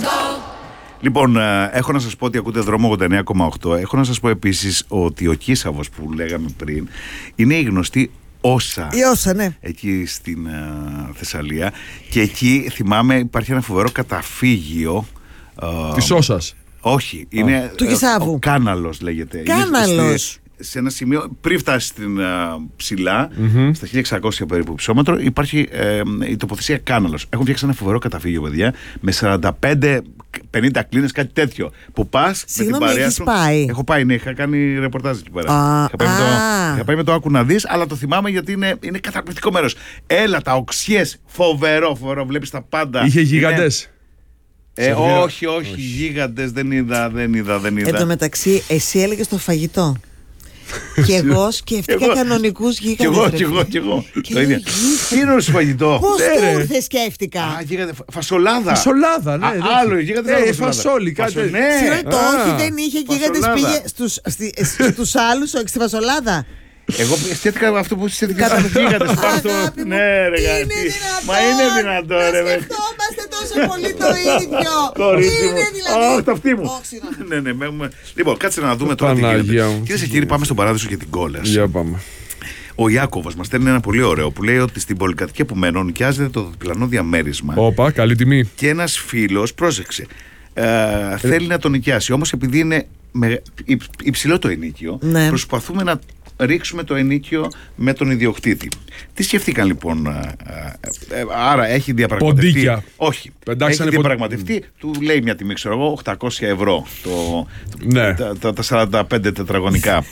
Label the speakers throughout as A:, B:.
A: Λοιπόν, έχω να σας πω ότι ακούτε Δρόμο 89,8. Έχω να σας πω επίσης ότι ο Κίσαβος που λέγαμε πριν είναι η γνωστή Όσα.
B: Η Όσα, ναι.
A: Εκεί στην Θεσσαλία. Και εκεί θυμάμαι υπάρχει ένα φοβερό καταφύγιο.
C: Της Όσας.
A: Όχι, είναι
B: του Κισάβου.
A: Ο Κάναλος λέγεται.
B: Κάναλος.
A: Σε ένα σημείο, πριν φτάσει στην ψηλά, στα 1600 περίπου ψώματρο, υπάρχει η τοποθεσία Κάναλος. Έχουν φτιάξει ένα φοβερό καταφύγιο, παιδιά, με 45-50 κλίνες, κάτι τέτοιο. Που πας με την παρέα σου.
B: Πάει.
A: Έχω πάει, ναι, είχα κάνει ρεπορτάζ εκεί πέρα. Είχα πάει με το Άκου να δεις, αλλά το θυμάμαι γιατί είναι καταπληκτικό μέρος. Έλα, τα οξιές, φοβερό, βλέπεις τα πάντα.
C: Είχε γίγαντες.
A: Όχι, γίγαντες δεν είδα.
B: Εν τω μεταξύ, εσύ έλεγες το φαγητό. Και εγώ σκέφτηκα κανονικούς γίγαντες.
A: Κι εγώ. Το ίδιο. Τι είναι το φαγητό.
B: Πώς το ήρθε, σκέφτηκα.
A: Γίγαντε, φασολάδα.
C: Φασολάδα, ναι.
A: Άλλο, γίγαντε.
C: Φασόλι, κάτι.
B: Συγγνώμη, το όχι δεν είχε γίγαντες, πήγε στους άλλους, όχι στη φασολάδα.
A: Εγώ σκέφτηκα αυτό που σκέφτηκα σαν γίγαντες. Ναι, ρε γάτι. Μα είναι δυνατό, ρε.
B: Σκεφτόμαστε τόσο πολύ το ίδιο.
A: Κορίτσι μου.
B: Δηλαδή.
A: Όχι, το αυτή μου. Ναι. Λοιπόν, κάτσε να δούμε τώρα τι γίνεται. Κυρίες και κύριοι, πάμε στον Παράδεισο και την κόλαση.
C: Για πάμε.
A: Ο Ιάκωβος μας στέλνει ένα πολύ ωραίο που λέει ότι στην πολυκατοικία που μένω νοικιάζεται το διπλανό διαμέρισμα.
C: Όπα, καλή τιμή.
A: Και ένας φίλος, πρόσεξε, θέλει να το νοικιάσει. Όμως επειδή είναι υψηλό το ενοίκιο, προσπαθούμε να ρίξουμε το ενοίκιο με τον ιδιοκτήτη. Τι σκεφτήκαν λοιπόν? Άρα έχει διαπραγματευτεί.
C: Ποντίκια.
A: Όχι. Έχει διαπραγματευτεί. Του λέει μια τιμή, ξέρω εγώ, 800 ευρώ τα 45 τετραγωνικά.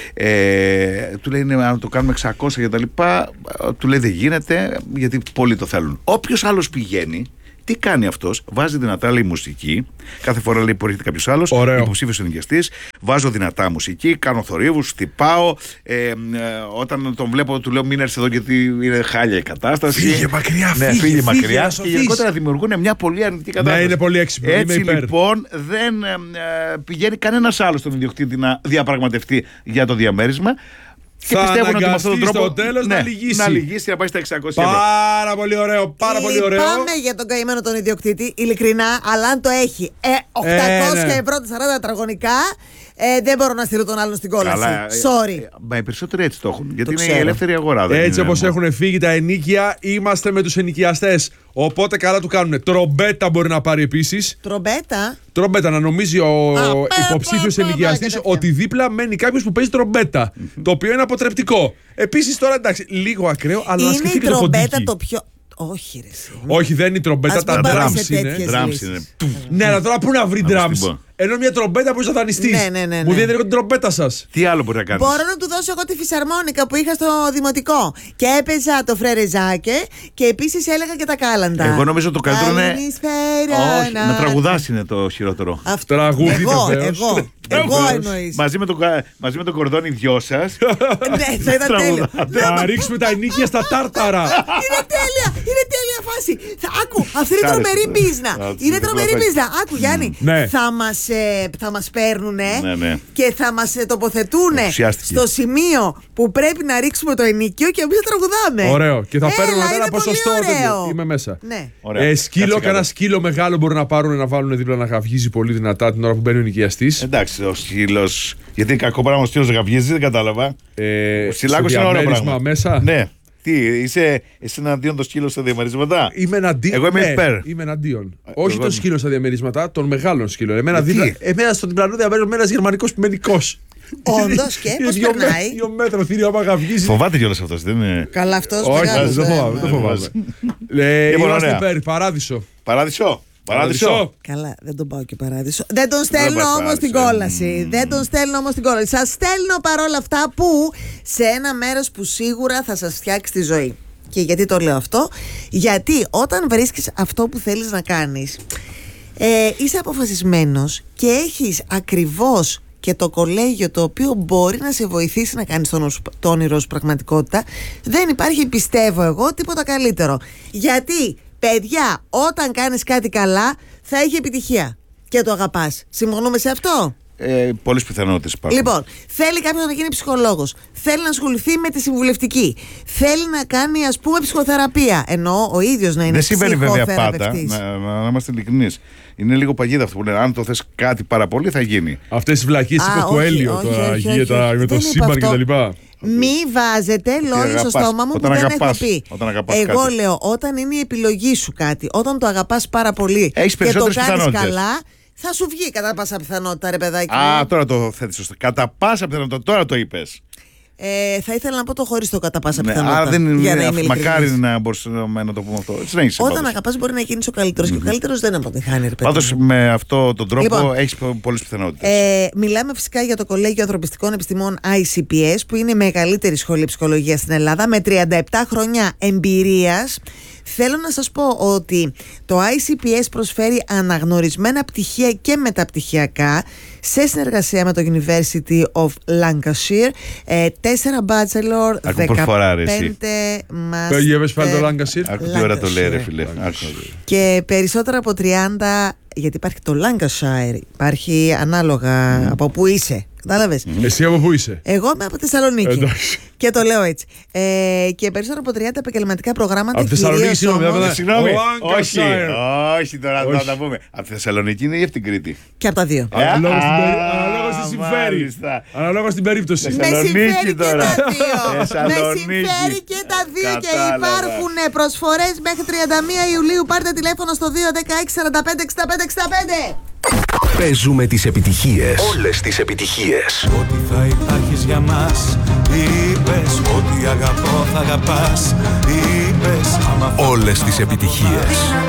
A: Του λέει αν το κάνουμε 600 και τα λοιπά. Του λέει δεν γίνεται γιατί πολλοί το θέλουν. Όποιος άλλος πηγαίνει, τι κάνει αυτός? Βάζει δυνατά, λέει, μουσική. Κάθε φορά λέει που έρχεται κάποιος άλλος, υποψήφιος ενοικιαστής. Βάζω δυνατά μουσική, κάνω θορύβους, χτυπάω. Όταν τον βλέπω, του λέω μην έρθει εδώ γιατί είναι χάλια η κατάσταση.
C: Φύγε μακριά,
A: φύγε μακριά. Και γενικότερα δημιουργούν μια πολύ αρνητική κατάσταση.
C: Ναι, είναι πολύ έξυπνο.
A: Έτσι λοιπόν δεν πηγαίνει κανένας άλλος στον ιδιοκτήτη να διαπραγματευτεί για το διαμέρισμα. Και πιστεύουν ότι με αυτόν τον τρόπο
C: στο τέλος να λυγίσει.
A: Να λυγίσει να πάει στα 600 ευρώ.
C: Πάρα πολύ ωραίο, πάρα πολύ ωραίο.
B: Πάμε για τον καημένο τον ιδιοκτήτη, ειλικρινά, αλλά αν το έχει 800 ευρώ τα 40 τετραγωνικά, δεν μπορώ να στείλω τον άλλον στην κόλαση. Sorry.
A: Μα οι περισσότεροι έτσι το έχουν. Γιατί είναι η ελεύθερη αγορά.
C: Έτσι όπως έχουν φύγει τα ενοίκια, είμαστε με τους ενοικιαστές. Οπότε καλά του κάνουν. Τρομπέτα μπορεί να πάρει επίσης. Τρομπέτα, να νομίζει ο υποψήφιος ενοικιαστής ότι δίπλα μένει κάποιος που παίζει τρομπέτα. Το οποίο είναι αποτρεπτικό. Επίσης τώρα εντάξει, λίγο ακραίο, αλλά να σκεφτεί και το ποντίκι.
B: Είναι η τρομπέτα το πιο. Όχι, ρε.
C: Όχι, δεν είναι η τρομπέτα, τα drums είναι. Ναι, αλλά τώρα πού να βρει drums? Ενώ μια τρομπέτα μπορεί να δανειστεί.
B: Ναι.
C: Μου δίνετε την τρομπέτα σας.
A: Τι άλλο μπορεί να κάνει?
B: Μπορώ να του δώσω εγώ τη φυσαρμόνικα που είχα στο δημοτικό. Και έπαιζα το φρερεζάκε και επίσης έλεγα και τα κάλαντα.
A: Εγώ νομίζω το καλύτερο είναι. Όχι, να τραγουδάς είναι το χειρότερο.
C: Τραγούδι,
B: εγώ εννοείς.
A: Μαζί με τον κορδόνι δυο σας.
B: Ναι, θα ήταν τέλειο.
C: Να ρίξουμε τα ενοίκια στα τάρταρα.
B: Είναι τέλεια φάση. Άκου, αυτή είναι τρομερή μπίζνα. Είναι τρομερή μπίζνα. Άκου, Γιάννη, θα μας παίρνουν και θα μας τοποθετούν στο σημείο που πρέπει να ρίξουμε το ενοίκιο και εμείς θα τραγουδάμε.
C: Ωραίο. Και θα παίρνουν ένα ποσοστό. Είμαι μέσα. Σκύλο, κανένα σκύλο μεγάλο μπορεί να πάρουν να βάλουν δίπλα να γαυγίζει πολύ δυνατά την ώρα που μπαίνει ο νοικιαστής.
A: Εντάξει, ο σκύλος. Γιατί είναι κακό πράγμα ο σκύλος να γαυγίζει, δεν κατάλαβα. Ο σκυλάκος είναι ωραίο πράγμα.
C: Μέσα.
A: Ναι. Τι, είσαι εναντίον το σκύλο στα διαμερίσματα?
C: Είμαι εναντίον.
A: Εγώ είμαι υπέρ.
C: Είμαι εναντίον. Όχι τον σκύλο στα διαμερίσματα, των μεγάλων σκύλων. Εμένα στο διπλανό διαμέρισμα με ένας γερμανικός πιμενικός.
B: Όντως και πώς περνάει?
C: 2 μέτρα θύριο άμα γαυγίζει.
A: Φοβάται κιόλας αυτός, δεν είναι?
B: Καλά, αυτός
C: όχι, δεν φοβάμαι. Είμαστε υπέρ, Παράδεισο.
A: Παράδεισο.
B: Καλά, δεν τον πάω και Παράδεισο. Δεν τον στέλνω όμως στην κόλαση. Σας στέλνω παρόλα αυτά που σε ένα μέρος που σίγουρα θα σας φτιάξει τη ζωή. Και γιατί το λέω αυτό? Γιατί όταν βρίσκεις αυτό που θέλεις να κάνεις, είσαι αποφασισμένος και έχεις ακριβώς και το κολέγιο το οποίο μπορεί να σε βοηθήσει να κάνεις το όνειρό σου πραγματικότητα, δεν υπάρχει, πιστεύω εγώ, τίποτα καλύτερο. Γιατί, παιδιά, όταν κάνεις κάτι καλά θα έχει επιτυχία και το αγαπάς. Συμφωνούμε σε αυτό?
A: Πολλές πιθανότητες υπάρχουν.
B: Λοιπόν, θέλει κάποιος να γίνει ψυχολόγος, θέλει να ασχοληθεί με τη συμβουλευτική, θέλει να κάνει ας πούμε ψυχοθεραπεία, ενώ ο ίδιος να είναι ψυχοθεραπευτής. Δεν συμβαίνει βέβαια
A: πάντα, να είμαστε ειλικρινείς. Είναι λίγο παγίδα αυτό που λένε. Αν το θες κάτι πάρα πολύ, θα γίνει.
C: Αυτές οι βλακίες είπε ο Κοέλιο με το σύμπαν κτλ.
B: Μη βάζετε λόγια στο στόμα μου που δεν έχω πει. Εγώ κάτι λέω, όταν είναι η επιλογή σου κάτι, όταν το αγαπάς πάρα πολύ και το κάνεις καλά, θα σου βγει κατά πάσα πιθανότητα, ρε παιδάκι.
A: Τώρα το θέτεις σωστά. Κατά πάσα πιθανότητα, τώρα το είπες.
B: Θα ήθελα να πω το χωρίς το κατά πάσα πιθανότητα.
A: Μακάρι να μπορούσαμε να το πούμε αυτό.
B: Όταν αγαπάς μπορεί να γίνεις ο καλύτερος και ο καλύτερος δεν αποτυχάνει.
A: Πάντως με αυτόν τον τρόπο έχεις πολλές πιθανότητες.
B: Μιλάμε φυσικά για το Κολέγιο Ανθρωπιστικών Επιστημών ICPS, που είναι η μεγαλύτερη σχολή ψυχολογίας στην Ελλάδα με 37 χρόνια εμπειρίας. Θέλω να σας πω ότι το ICPS προσφέρει αναγνωρισμένα πτυχία και μεταπτυχιακά σε συνεργασία με το University of Lancashire, 4 bachelor, 15 master.
C: Πήγες πάλι το Lancashire.
A: Άκου τι ώρα το λέει ρε φίλε.
B: Και περισσότερα από 30, γιατί υπάρχει το Lancashire, υπάρχει ανάλογα από που είσαι. Κατάλαβες.
C: Εσύ από πού είσαι?
B: Εγώ είμαι από Θεσσαλονίκη. Και το λέω έτσι. Και περισσότερο από 30 επαγγελματικά προγράμματα.
C: Από Θεσσαλονίκη,
A: συγγνώμη. Όχι, τώρα θα τα πούμε. Από Θεσσαλονίκη είναι ή από την Κρήτη?
B: Και από τα δύο.
C: Αναλόγως τι συμφέρει. Αναλόγως την περίπτωση.
B: Με συμφέρει και τα δύο. Με συμφέρει και τα δύο. Και υπάρχουν προσφορές μέχρι 31 Ιουλίου. Πάρτε τηλέφωνο στο 216 45 65 65.
D: Παίζουμε τις επιτυχίες. Όλες τις επιτυχίες.
E: Ότι θα υπάρχεις για μας. Είπες ότι αγαπώ θα αγαπάς. Είπες άμα.
D: Όλες τις επιτυχίες.